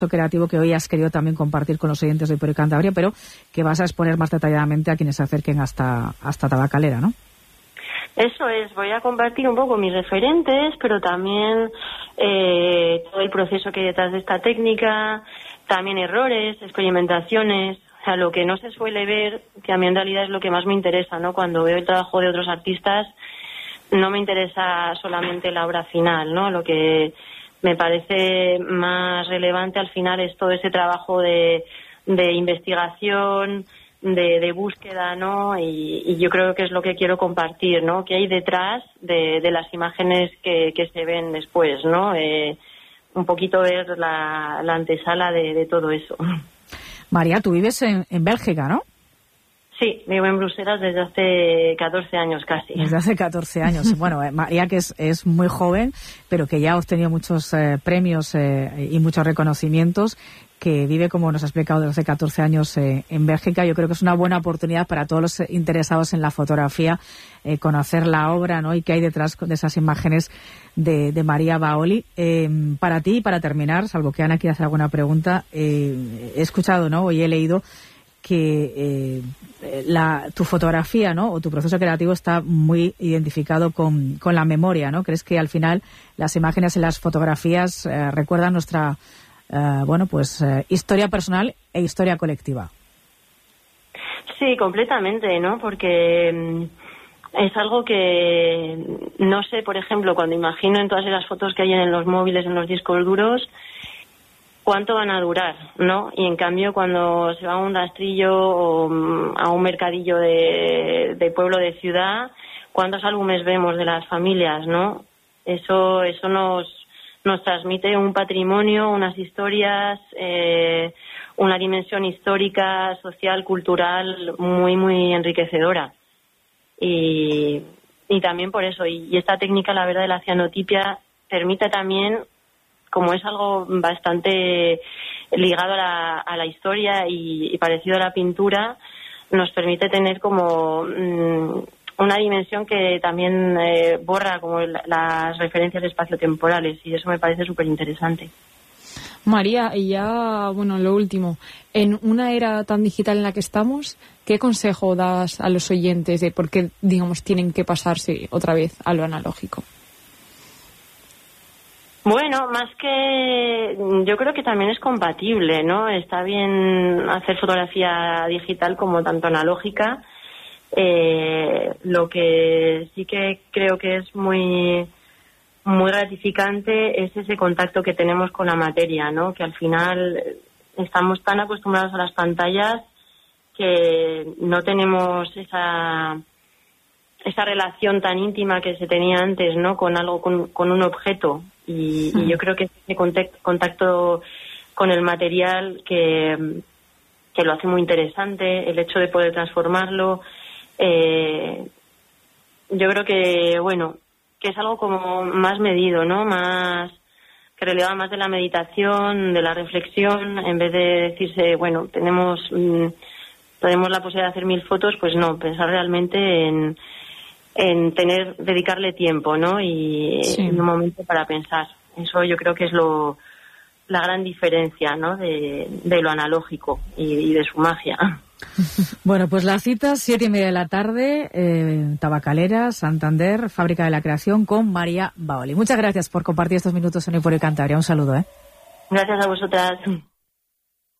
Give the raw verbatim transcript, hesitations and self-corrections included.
creativo que hoy has querido también compartir con los oyentes de Hiper Cantabria, pero que vas a exponer más detalladamente a quienes se acerquen hasta, hasta Tabacalera, ¿no? Eso es, voy a compartir un poco mis referentes, pero también eh, todo el proceso que hay detrás de esta técnica, también errores, experimentaciones, o sea, lo que no se suele ver, que a mí en realidad es lo que más me interesa, ¿no? Cuando veo el trabajo de otros artistas, no me interesa solamente la obra final, ¿no? Lo que me parece más relevante al final es todo ese trabajo de, de investigación, de, de búsqueda, ¿no? Y, y yo creo que es lo que quiero compartir, ¿no? Que hay detrás de, de las imágenes que, que se ven después, ¿no? Eh, un poquito ver la, la antesala de, de todo eso. María, tú vives en, en Bélgica, ¿no? Sí, vivo en Bruselas desde hace catorce años casi. Desde hace catorce años. Bueno, eh, María, que es, es muy joven, pero que ya ha obtenido muchos eh, premios eh, y muchos reconocimientos, que vive, como nos ha explicado, desde hace catorce años eh, en Bélgica. Yo creo que es una buena oportunidad para todos los interesados en la fotografía eh, conocer la obra, ¿no? Y qué hay detrás de esas imágenes de, de María Baoli. Eh, para ti, para terminar, salvo que Ana quiera hacer alguna pregunta, eh, he escuchado, ¿no? Hoy he leído que eh, la, tu fotografía, ¿no? O tu proceso creativo está muy identificado con, con la memoria, ¿no? ¿Crees que al final las imágenes en las fotografías eh, recuerdan nuestra Uh, bueno, pues uh, historia personal e historia colectiva? Sí, completamente, ¿no? Porque um, es algo que, no sé, por ejemplo, cuando imagino en todas esas fotos que hay en los móviles, en los discos duros, cuánto van a durar, ¿no? Y en cambio, cuando se va a un rastrillo o um, a un mercadillo de, de pueblo, de ciudad, ¿cuántos álbumes vemos de las familias, no? Eso, eso nos nos transmite un patrimonio, unas historias, eh, una dimensión histórica, social, cultural muy, muy enriquecedora. Y, y también por eso, y, y esta técnica, la verdad, de la cianotipia permite también, como es algo bastante ligado a la, a la historia y, y parecido a la pintura, nos permite tener como Mmm, una dimensión que también eh, borra como la, las referencias espaciotemporales, y eso me parece súper interesante. María, y ya, bueno, lo último, en una era tan digital en la que estamos, ¿qué consejo das a los oyentes de por qué, digamos, tienen que pasarse otra vez a lo analógico? Bueno, más que, yo creo que también es compatible, ¿no? Está bien hacer fotografía digital como tanto analógica. Eh, lo que sí que creo que es muy muy gratificante es ese contacto que tenemos con la materia, ¿no? Que al final estamos tan acostumbrados a las pantallas que no tenemos esa esa relación tan íntima que se tenía antes, ¿no? Con algo, con, con un objeto, y, y yo creo que ese contacto con el material que que lo hace muy interesante, el hecho de poder transformarlo. Eh, yo creo que, bueno, que es algo como más medido, ¿no? Más, que releva más de la meditación, de la reflexión, en vez de decirse, bueno, tenemos, mmm, tenemos la posibilidad de hacer mil fotos, pues no, pensar realmente en, en tener, dedicarle tiempo, ¿no? Y sí, un momento para pensar. Eso yo creo que es lo, la gran diferencia, ¿no? De, de lo analógico y, y de su magia. Bueno, pues la cita, siete y media de la tarde, eh, Tabacalera, Santander, Fábrica de la Creación, con María Baoli. Muchas gracias por compartir estos minutos en Hiper Cantabria. Un saludo, ¿eh? Gracias a vosotras.